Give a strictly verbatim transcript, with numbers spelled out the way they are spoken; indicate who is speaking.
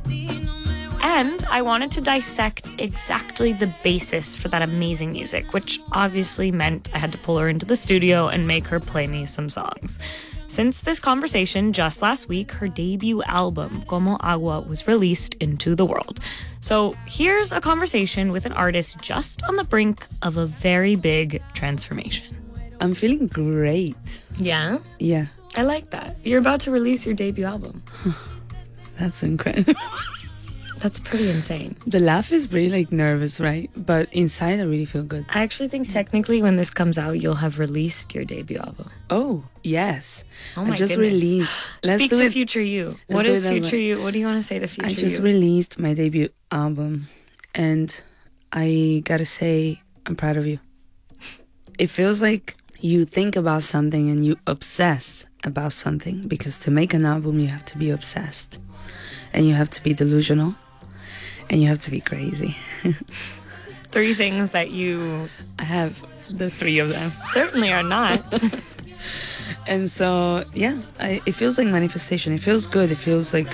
Speaker 1: And I wanted to dissect exactly the basis for that amazing music, which obviously meant I had to pull her into the studio and make her play me some songs. Since this conversation just last week, her debut album, Como Agua, was released into the world. So here's a conversation with an artist just on the brink of a very big transformation.
Speaker 2: I'm feeling great.
Speaker 1: Yeah?
Speaker 2: Yeah.
Speaker 1: I like that. You're about to release your debut album.
Speaker 2: That's incredible.
Speaker 1: That's pretty insane.
Speaker 2: The laugh is really like nervous, right? But inside I really feel good.
Speaker 1: I actually think technically when this comes out, you'll have released your debut album.
Speaker 2: Oh, yes.
Speaker 1: Oh my
Speaker 2: I just
Speaker 1: goodness.
Speaker 2: released. Let's
Speaker 1: Speak
Speaker 2: do
Speaker 1: to
Speaker 2: it.
Speaker 1: future you.
Speaker 2: Let's
Speaker 1: What
Speaker 2: do
Speaker 1: is
Speaker 2: it that
Speaker 1: future
Speaker 2: way.
Speaker 1: you? What do you want to say to future
Speaker 2: I just
Speaker 1: you?
Speaker 2: released my debut album, and I gotta say, I'm proud of you. It feels like you think about something and you obsess about something, because to make an album, you have to be obsessed, and you have to be delusional, and you have to be crazy.
Speaker 1: Three things that you
Speaker 2: I have the three of them.
Speaker 1: certainly are not.
Speaker 2: And so, yeah, I, it feels like manifestation. It feels good. It feels like